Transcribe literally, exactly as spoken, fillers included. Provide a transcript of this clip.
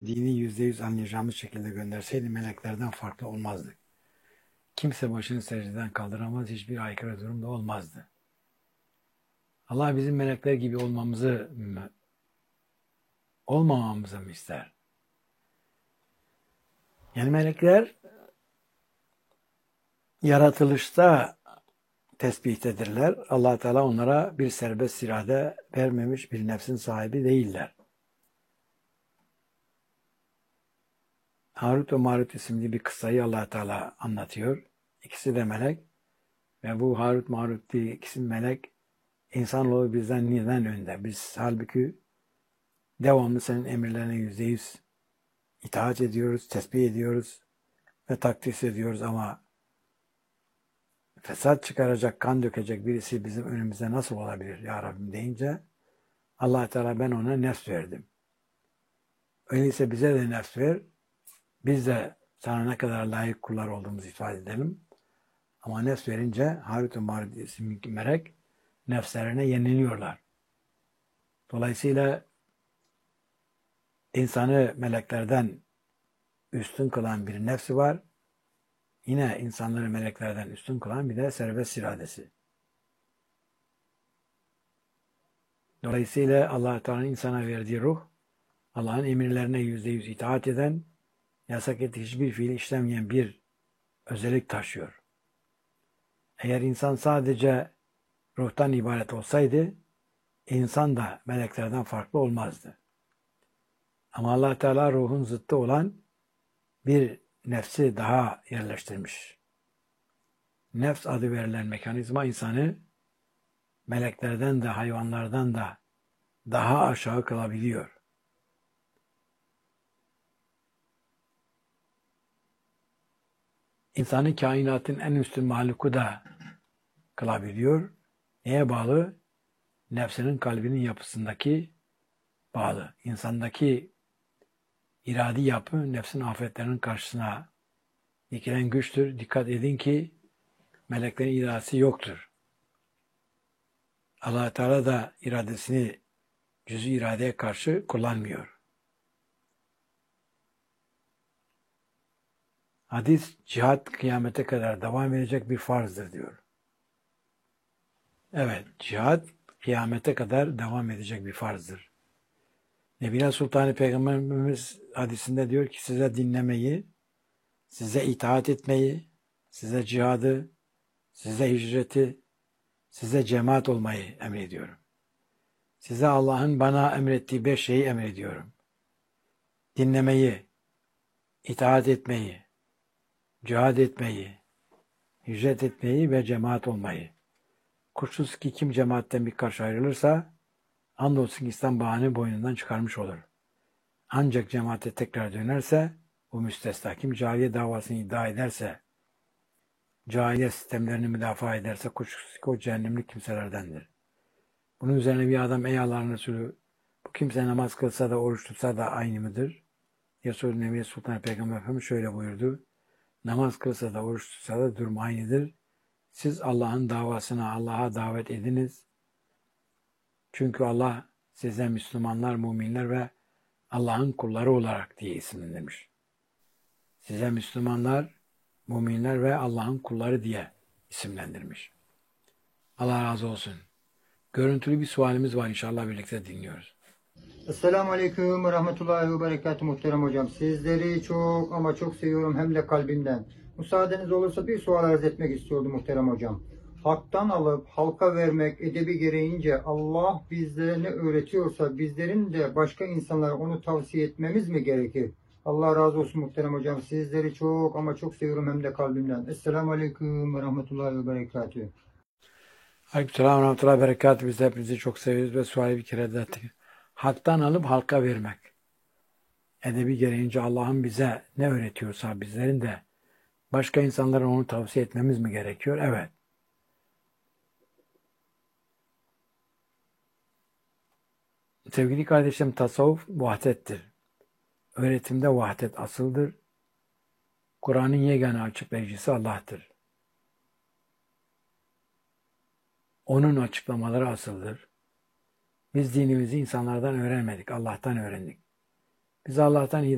dini yüzde yüz anlayacağımız şekilde gönderseydi meleklerden farklı olmazdık. Kimse başını secdeden kaldıramaz, hiçbir aykırı durumda olmazdı. Allah bizim melekler gibi olmamızı mı, olmamamızı mı ister? Yani melekler yaratılışta tesbihtedirler. Allah Teala onlara bir serbest irade vermemiş, bir nefsin sahibi değiller. Harut ve Marut isimli bir kıssayı Allah Teala anlatıyor. İkisi de melek ve bu Harut Marut diye ikisi melek. İnsanoğlu bizden neden önde? Biz halbuki devamlı senin emirlerine yüzde yüz itaat ediyoruz, tesbih ediyoruz ve takdis ediyoruz ama fesat çıkaracak, kan dökecek birisi bizim önümüzde nasıl olabilir ya Rabbim deyince Allah Teala ben ona nefs verdim. Öyleyse bize de nefs ver. Biz de sana ne kadar layık kullar olduğumuzu ifade edelim. Ama nefs verince Harut ve Marut isimli melek nefslerine yeniliyorlar. Dolayısıyla insanı meleklerden üstün kılan bir nefsi var. Yine insanları meleklerden üstün kılan bir de serbest iradesi. Dolayısıyla Allah Teala'nın insana verdiği ruh, Allah'ın emirlerine yüzde yüz itaat eden, yasak ettiği hiçbir fiil işlemeyen bir özellik taşıyor. Eğer insan sadece ruhtan ibaret olsaydı, insan da meleklerden farklı olmazdı. Ama Allah Teala ruhun zıttı olan bir nefsi daha yerleştirmiş. Nefs adı verilen mekanizma insanı meleklerden de hayvanlardan da daha aşağı kılabiliyor. İnsanı kainatın en üstün mahluku da kılabiliyor. Neye bağlı? Nefsinin kalbinin yapısındaki bağlı. İnsandaki iradi yapı nefsin afetlerinin karşısına dikilen güçtür. Dikkat edin ki meleklerin iradesi yoktur. Allah Teala da iradesini cüz-i iradeye karşı kullanmıyor. Hadis, cihat kıyamete kadar devam edecek bir farzdır diyor. Evet, cihat kıyamete kadar devam edecek bir farzdır. Nebila Sultan Peygamberimiz hadisinde diyor ki size dinlemeyi, size itaat etmeyi, size cihadı, size hicreti, size cemaat olmayı emrediyorum. Size Allah'ın bana emrettiği beş şeyi emrediyorum. Dinlemeyi, itaat etmeyi, cihad etmeyi, hicret etmeyi ve cemaat olmayı. Kuşkusuz ki kim cemaatten bir karşı ayrılırsa andolsun ki İslam bağını boynundan çıkarmış olur. Ancak cemaate tekrar dönerse bu müstesna. Kim cahiliye davasını iddia ederse, cahiliye sistemlerini müdafaa ederse kuşkusuz ki o cehennemlik kimselerdendir. Bunun üzerine bir adam ey Allah'ın Resulü bu kimse namaz kılsa da oruç tutsa da aynı mıdır? Resul-i Nebi Sultan Peygamber Efendimiz şöyle buyurdu. Namaz kılsa da oruç tutsa da durum aynıdır. Siz Allah'ın davasına Allah'a davet ediniz. Çünkü Allah size Müslümanlar, müminler ve Allah'ın kulları olarak diye isimlendirmiş. Size Müslümanlar, müminler ve Allah'ın kulları diye isimlendirmiş. Allah razı olsun. Görüntülü bir sualimiz var inşallah birlikte dinliyoruz. Esselamu Aleyküm ve Rahmetullahi ve Berekatuhu muhterem hocam. Sizleri çok ama çok seviyorum hem de kalbimden. Müsaadeniz olursa bir sual arz etmek istiyordum muhterem hocam. Hak'tan alıp halka vermek edebi gereğince Allah bizlere ne öğretiyorsa bizlerin de başka insanlara onu tavsiye etmemiz mi gerekir? Allah razı olsun muhterem hocam. Sizleri çok ama çok seviyorum hem de kalbimden. Esselamu Aleyküm ve Rahmetullahi ve Berekatuhu. Aleykümselam ve Rahmetullahi ve Berekatuhu. Biz de hepinizi çok seviyoruz ve suali bir kere de ettik. Hak'tan alıp halka vermek. Edebi gereğince Allah'ın bize ne öğretiyorsa bizlerin de başka insanlara onu tavsiye etmemiz mi gerekiyor? Evet. Sevgili kardeşim, tasavvuf vahdettir. Öğretimde vahdet asıldır. Kur'an'ın yegane açıklayıcısı Allah'tır. Onun açıklamaları asıldır. Biz dinimizi insanlardan öğrenmedik, Allah'tan öğrendik. Biz Allah'tan